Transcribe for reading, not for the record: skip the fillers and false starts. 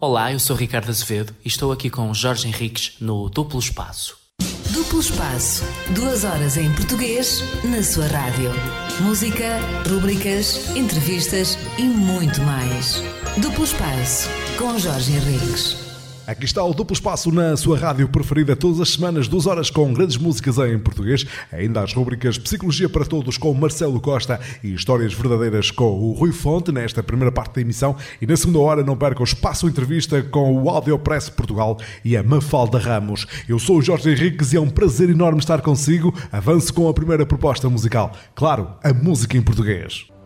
Olá, eu sou Ricardo Azevedo e estou aqui com Jorge Henriques no Duplo Espaço. Duplo Espaço, 2 horas em português, na sua rádio. Música, rubricas, entrevistas e muito mais. Duplo Espaço, com Jorge Henriques. Aqui está o Duplo Espaço na sua rádio preferida, todas as semanas, 2 horas com grandes músicas em português. Ainda as rubricas Psicologia para Todos com Marcelo Costa e Histórias Verdadeiras com o Rui Fonte, nesta primeira parte da emissão. E na segunda hora não perca o Espaço Entrevista com o Audiopress Portugal e a Mafalda Ramos. Eu sou o Jorge Henriques e é um prazer enorme estar consigo. Avance com a primeira proposta musical. Claro, a música em português.